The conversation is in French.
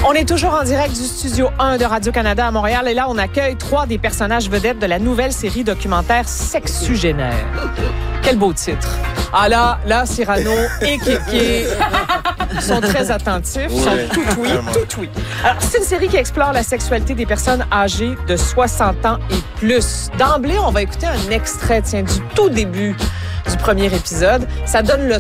On est toujours en direct du studio 1 de Radio-Canada à Montréal et là, on accueille 3 des personnages vedettes de la nouvelle série documentaire Sexugénaire. Quel beau titre. Ah là, Cyrano et Kéké sont très attentifs, sont tout oui. Alors, c'est une série qui explore la sexualité des personnes âgées de 60 ans et plus. D'emblée, on va écouter un extrait, du tout début du premier épisode. Ça donne le